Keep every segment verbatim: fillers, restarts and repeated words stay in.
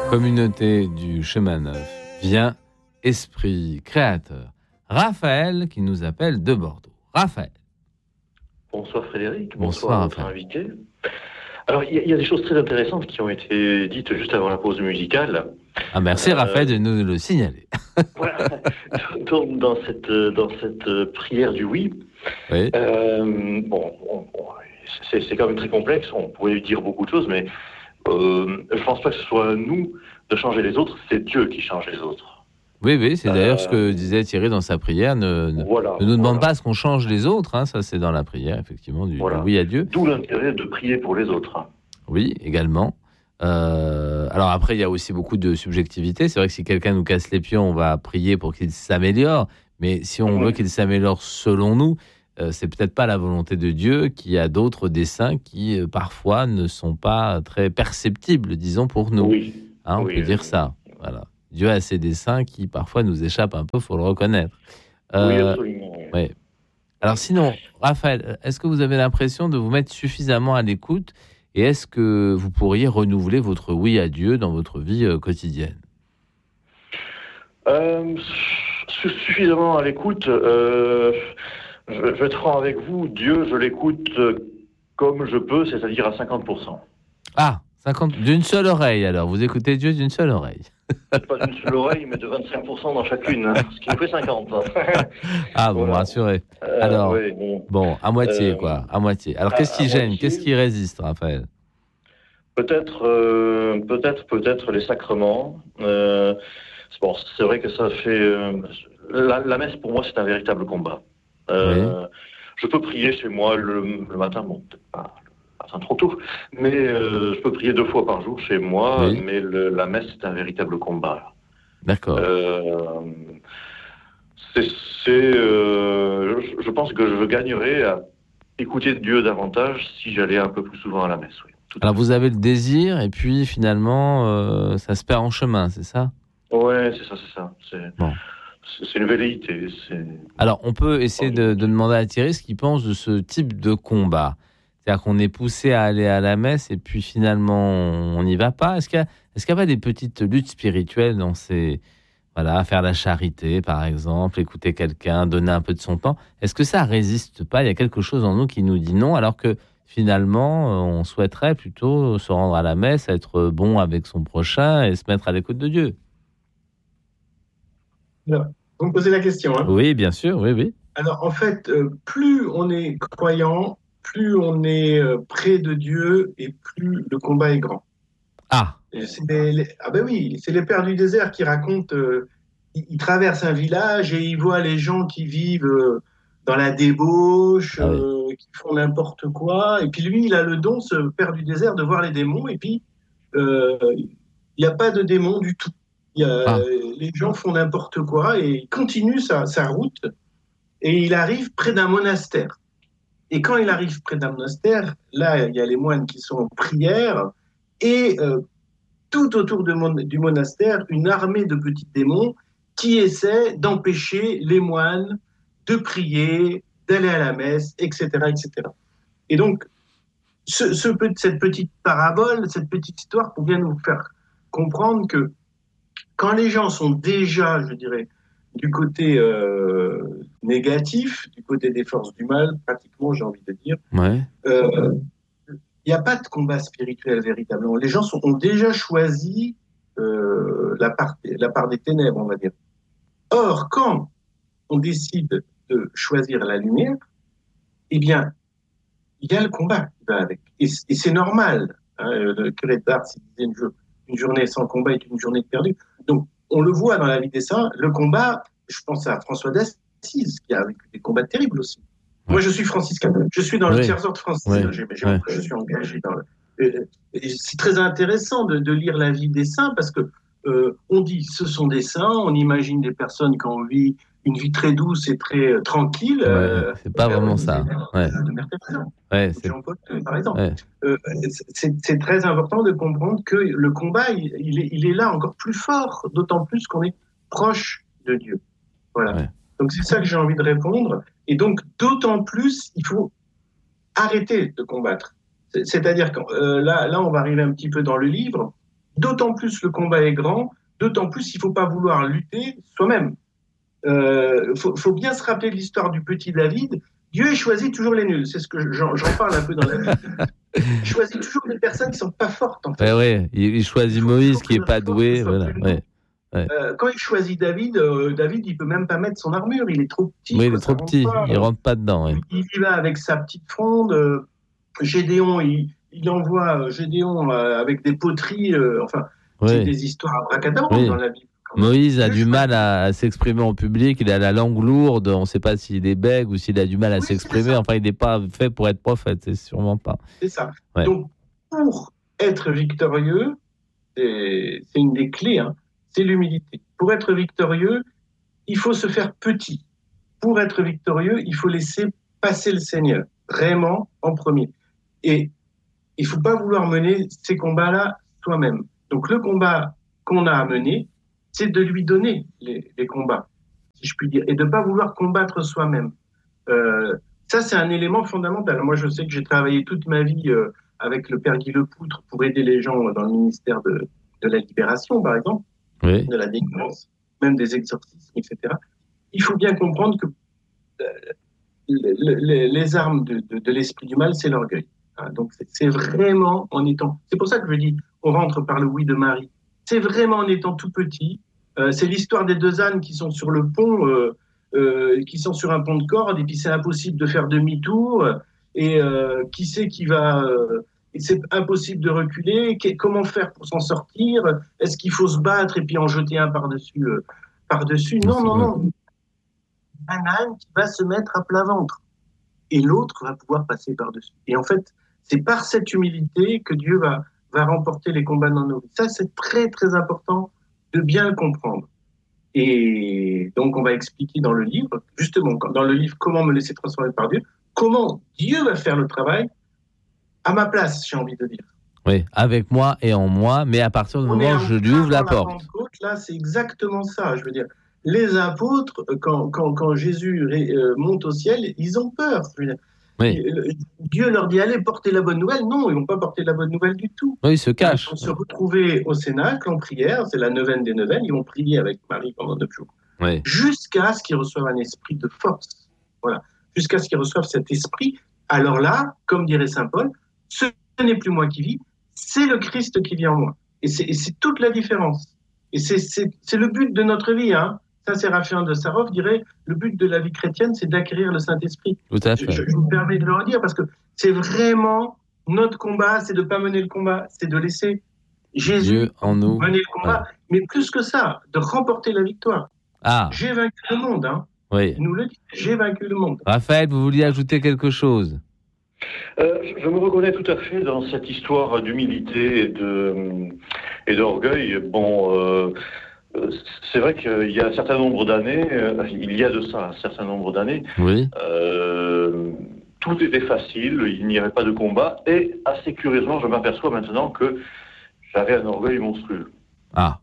Communauté du chemin neuf, viens, esprit créateur. Raphaël qui nous appelle de Bordeaux. Raphaël. Bonsoir Frédéric, bonsoir, bonsoir à votre invité. Alors il y, y a des choses très intéressantes qui ont été dites juste avant la pause musicale. Ah merci euh, Raphaël de nous le signaler. Voilà. Donc, dans cette dans cette prière du oui, oui. Euh, bon, on, on, c'est, c'est quand même très complexe. On pourrait dire beaucoup de choses, mais euh, je ne pense pas que ce soit à nous de changer les autres. C'est Dieu qui change les autres. Oui, oui, c'est d'ailleurs euh, ce que disait Thierry dans sa prière. Ne, ne, voilà, ne nous demande voilà. pas à ce qu'on change les autres. Hein, ça, c'est dans la prière, effectivement, du, voilà. du oui à Dieu. D'où l'intérêt de prier pour les autres. Oui, également. Euh, alors après, il y a aussi beaucoup de subjectivité. C'est vrai que si quelqu'un nous casse les pieds, on va prier pour qu'il s'améliore. Mais si on mmh. veut qu'il s'améliore selon nous, euh, c'est peut-être pas la volonté de Dieu, qui a d'autres desseins qui euh, parfois ne sont pas très perceptibles, disons, pour nous. Oui. Hein, on oui, peut oui. dire ça. Voilà. Dieu a ses desseins qui parfois nous échappent un peu, faut le reconnaître. Euh, oui, absolument. Oui. Ouais. Alors sinon, Raphaël, est-ce que vous avez l'impression de vous mettre suffisamment à l'écoute et est-ce que vous pourriez renouveler votre oui à Dieu dans votre vie euh, quotidienne ? euh, Suffisamment à l'écoute. Euh, je, je vais être franc avec vous. Dieu, je l'écoute comme je peux, c'est-à-dire à cinquante pour cent. Ah, cinquante d'une seule oreille alors. Vous écoutez Dieu d'une seule oreille. Pas d'une seule oreille, mais de vingt-cinq pour cent dans chacune, hein, ce qui nous fait cinquante. Ah, vous voilà. me rassurez. Alors, euh, oui, bon, bon, à moitié, euh, quoi, à moitié. Alors, qu'est-ce qui gêne, moitié, qu'est-ce qui résiste, Raphaël ? Peut-être, euh, peut-être, peut-être les sacrements. Euh, c'est, bon, c'est vrai que ça fait... Euh, la, la messe, pour moi, c'est un véritable combat. Euh, oui. Je peux prier chez moi le, le matin, bon, peut-être pas... Enfin, trop tôt, mais euh, je peux prier deux fois par jour chez moi, oui. mais le, la messe, c'est un véritable combat. D'accord. Euh, c'est, c'est, euh, je, je pense que je gagnerais à écouter Dieu davantage si j'allais un peu plus souvent à la messe. Oui, alors, vous avez le désir, et puis finalement, euh, ça se perd en chemin, c'est ça ? Ouais, c'est ça, c'est ça. C'est, bon. c'est, c'est une velléité. C'est... Alors, on peut essayer de, de demander à Thierry ce qu'il pense de ce type de combat. C'est-à-dire qu'on est poussé à aller à la messe et puis finalement on n'y va pas. Est-ce qu'il y a, est-ce qu'il y a pas des petites luttes spirituelles dans ces, voilà, faire la charité par exemple, écouter quelqu'un, donner un peu de son temps. Est-ce que ça résiste pas ? Il y a quelque chose en nous qui nous dit non, alors que finalement on souhaiterait plutôt se rendre à la messe, être bon avec son prochain et se mettre à l'écoute de Dieu. Alors, vous me posez la question, hein ? Oui, bien sûr, oui, oui. Alors en fait, euh, plus on est croyant, plus on est près de Dieu et plus le combat est grand. Ah, c'est les, les, ah ben oui, c'est les pères du désert qui racontent, euh, ils, ils traversent un village et ils voient les gens qui vivent euh, dans la débauche, ah oui. euh, qui font n'importe quoi. Et puis lui, il a le don, ce père du désert, de voir les démons. Et puis, euh, il n'y a pas de démons du tout. Il y a, ah. Les gens font n'importe quoi et il continue sa, sa route et il arrive près d'un monastère. Et quand il arrive près d'un monastère, là, il y a les moines qui sont en prière, et euh, tout autour de mon, du monastère, une armée de petits démons qui essaient d'empêcher les moines de prier, d'aller à la messe, et cetera, et cetera. Et donc, ce, ce, cette petite parabole, cette petite histoire, pour bien nous faire comprendre que quand les gens sont déjà, je dirais, du côté euh, négatif, du côté des forces du mal, pratiquement, j'ai envie de dire, ouais. euh, il n'y a pas de combat spirituel véritablement. Les gens sont, ont déjà choisi euh, la, part, la part des ténèbres, on va dire. Or, quand on décide de choisir la lumière, eh bien, il y a le combat qui va avec. Et, et c'est normal. Hein, le curé de Ars disait une, une journée sans combat est une journée perdue. Donc, on le voit dans la vie des saints, le combat, je pense à François d'Assise, qui a vécu des combats terribles aussi. Ouais. Moi, je suis franciscain. Je suis dans oui. le tiers-ordre franciscain. Ouais. J'ai, j'ai, ouais. Je suis engagé dans le... Euh, c'est très intéressant de, de lire la vie des saints parce que euh, on dit ce sont des saints, on imagine des personnes qui ont vie, une vie très douce et très euh, tranquille. Ouais, euh, c'est pas euh, vraiment ça. Ouais. De Mère Teresa, ouais, c'est... Jean-Paul, par exemple. Ouais. Euh, c'est, c'est très important de comprendre que le combat, il, il, est, il est là encore plus fort, d'autant plus qu'on est proche de Dieu. Voilà. Ouais. Donc c'est ça que j'ai envie de répondre. Et donc d'autant plus, il faut arrêter de combattre. C'est, c'est-à-dire que euh, là, là, on va arriver un petit peu dans le livre. d'autant plus le combat est grand, d'autant plus il ne faut pas vouloir lutter soi-même. Il euh, faut, faut bien se rappeler de l'histoire du petit David. Dieu choisit toujours les nuls, c'est ce que j'en, j'en parle un peu dans la Bible. Il choisit toujours des personnes qui ne sont pas fortes. En fait. Ouais, ouais. Il, il choisit il faut, Moïse qui n'est pas doué. Voilà. Ouais. Ouais. Euh, quand il choisit David, euh, David, il peut même pas mettre son armure, il est trop petit. Oui, il est trop petit, pas, il rentre pas dedans. Ouais. Il, il va avec sa petite fronde. Euh, Gédéon, il, il envoie Gédéon euh, avec des poteries. Euh, enfin, oui. C'est des histoires abracadabra oui. dans la Bible. Moïse a du mal à, à s'exprimer en public, il a la langue lourde, on ne sait pas s'il est bègue ou s'il a du mal à oui, s'exprimer. Enfin, il n'est pas fait pour être prophète, c'est sûrement pas. C'est ça. Ouais. Donc, pour être victorieux, c'est, c'est une des clés. Hein. C'est l'humilité. Pour être victorieux, il faut se faire petit. Pour être victorieux, il faut laisser passer le Seigneur, vraiment en premier. Et il ne faut pas vouloir mener ces combats-là soi-même. Donc le combat qu'on a à mener, c'est de lui donner les, les combats, si je puis dire, et de ne pas vouloir combattre soi-même. Euh, ça, c'est un élément fondamental. Moi, je sais que j'ai travaillé toute ma vie euh, avec le Père Guy Lepoutre pour aider les gens dans le ministère de, de la libération, par exemple. Oui. De la délivrance, même des exorcismes, et cetera. Il faut bien comprendre que euh, le, le, les armes de, de, de l'esprit du mal, c'est l'orgueil. Hein, donc, c'est, c'est vraiment en étant... C'est pour ça que je dis, on rentre par le oui de Marie. C'est vraiment en étant tout petit. Euh, c'est l'histoire des deux ânes qui sont sur le pont, euh, euh, qui sont sur un pont de corde, et puis c'est impossible de faire demi-tour. Et euh, qui sait qui va... Euh, Et c'est impossible de reculer. Comment faire pour s'en sortir? Est-ce qu'il faut se battre et puis en jeter un par-dessus euh, par-dessus? Non, non, non. Un âne qui va se mettre à plat ventre. Et l'autre va pouvoir passer par-dessus. Et en fait, c'est par cette humilité que Dieu va, va remporter les combats dans nos vies. Ça, c'est très, très important de bien le comprendre. Et donc, on va expliquer dans le livre, justement, dans le livre « Comment me laisser transformer par Dieu », comment Dieu va faire le travail à ma place, j'ai envie de dire. Oui, avec moi et en moi, mais à partir du moment où je lui ouvre la porte. Pentecôte, là, c'est exactement ça. Je veux dire, les apôtres, quand, quand, quand Jésus monte au ciel, ils ont peur. Je veux dire, oui. Dieu leur dit, allez, porter la bonne nouvelle. Non, ils ne vont pas porter la bonne nouvelle du tout. Oui, ils se cachent. Ils vont se retrouver au Cénacle en prière, c'est la neuvaine des neuvaines, ils vont prier avec Marie pendant neuf jours. Oui. Jusqu'à ce qu'ils reçoivent un esprit de force. Voilà. Jusqu'à ce qu'ils reçoivent cet esprit. Alors là, comme dirait saint Paul, ce n'est plus moi qui vis, c'est le Christ qui vit en moi. Et c'est, et c'est toute la différence. Et c'est, c'est, c'est le but de notre vie. Hein. Ça, Séraphin de Sarov dirait, le but de la vie chrétienne, c'est d'acquérir le Saint-Esprit. Tout à fait. Je, je me permets de le redire parce que c'est vraiment notre combat, c'est de ne pas mener le combat, c'est de laisser Jésus Dieu en nous mener le combat. Ouais. Mais plus que ça, de remporter la victoire. Ah. J'ai vaincu le monde. Hein. Oui. Il nous le dit, j'ai vaincu le monde. Raphaël, vous vouliez ajouter quelque chose? Euh, je me reconnais tout à fait dans cette histoire d'humilité et, de, et d'orgueil. Bon, euh, c'est vrai qu'il y a un certain nombre d'années, euh, il y a de ça un certain nombre d'années, oui. euh, tout était facile, il n'y avait pas de combat, et assez curieusement, je m'aperçois maintenant que j'avais un orgueil monstrueux. Ah.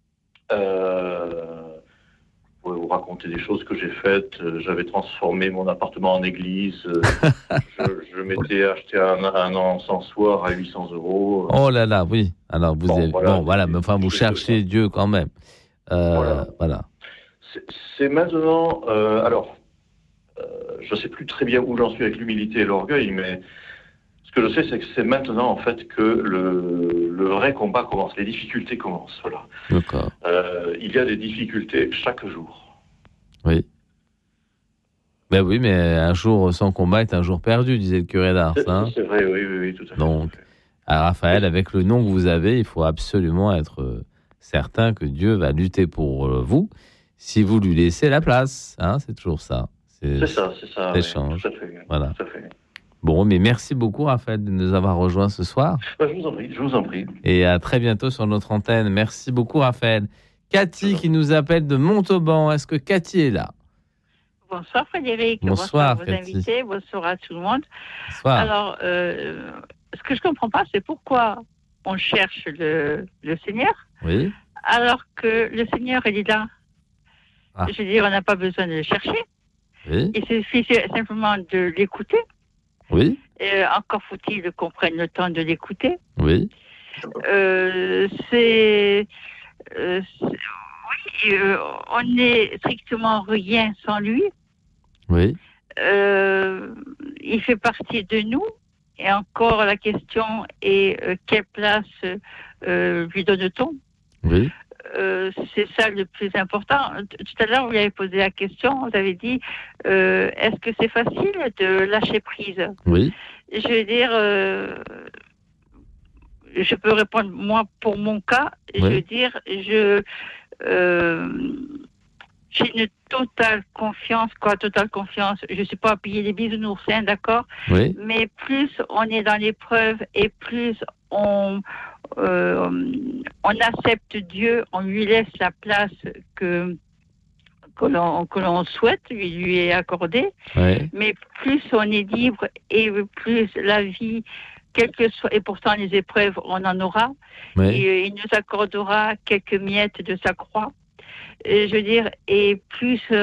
Euh, je pourrais vous raconter des choses que j'ai faites. J'avais transformé mon appartement en église. je, je m'étais acheté un, un encensoir à huit cents euros. Oh là là, oui. Alors vous bon, avez... voilà, bon, voilà, mais enfin vous cherchez Dieu quand même. Euh, voilà. voilà. C'est, c'est maintenant. Euh, alors, euh, je ne sais plus très bien où j'en suis avec l'humilité et l'orgueil, mais ce que je sais, c'est que c'est maintenant en fait que le, le vrai combat commence. Les difficultés commencent. Voilà. D'accord. Euh, il y a des difficultés chaque jour. Oui. Ben oui, mais un jour sans combat est un jour perdu, disait le curé d'Ars. C'est, hein. c'est vrai, oui, oui, oui, tout à fait. Donc, à Raphaël, avec le nom que vous avez, il faut absolument être certain que Dieu va lutter pour vous si vous lui laissez la place. Hein, c'est toujours ça. C'est, c'est ça, c'est ça. L'échange. Oui, tout à fait. Voilà. Tout à fait. Bon, mais merci beaucoup, Raphaël, de nous avoir rejoints ce soir. Ben, je vous en prie, je vous en prie. Et à très bientôt sur notre antenne. Merci beaucoup, Raphaël. Cathy qui nous appelle de Montauban. Est-ce que Cathy est là? Bonsoir Frédéric. Bonsoir, bonsoir à vos invités. Bonsoir à tout le monde. Bonsoir. Alors, euh, ce que je ne comprends pas, c'est pourquoi on cherche le, le Seigneur, oui. alors que le Seigneur, il est là. Ah. Je veux dire, on n'a pas besoin de le chercher. Oui. Il suffit simplement de l'écouter. Oui. Et encore faut-il qu'on prenne le temps de l'écouter. Oui. Euh, c'est, euh, c'est- oui, euh, on n'est strictement rien sans lui. Oui. Euh, il fait partie de nous. Et encore, la question est euh, quelle place euh, lui donne-t-on? Oui. Euh, c'est ça le plus important. Tout à l'heure, vous lui avez posé la question, vous avez dit, euh, est-ce que c'est facile de lâcher prise? Oui. Je veux dire, euh, je peux répondre, moi, pour mon cas, Oui. je veux dire, je, euh, j'ai une totale confiance, quoi, totale confiance. Je ne suis pas à payer les bisounours, hein, d'accord? Oui. Mais plus on est dans l'épreuve et plus on, euh, on accepte Dieu, on lui laisse la place que, que l'on, que l'on souhaite lui, lui est accordée. Oui. Mais plus on est libre et plus la vie, quelle que soit, et pourtant les épreuves, on en aura. Oui. Et il nous accordera quelques miettes de sa croix. Et je veux dire, et plus